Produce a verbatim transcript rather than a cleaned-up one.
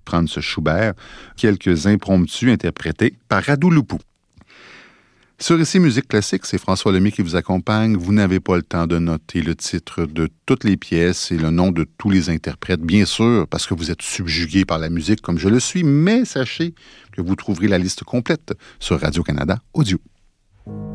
Franz Schubert, quelques impromptus interprétés par Radu Lupu. Sur Ici Musique Classique, c'est François Lemay qui vous accompagne. Vous n'avez pas le temps de noter le titre de toutes les pièces et le nom de tous les interprètes, bien sûr, parce que vous êtes subjugué par la musique comme je le suis, mais sachez que vous trouverez la liste complète sur Radio-Canada Audio.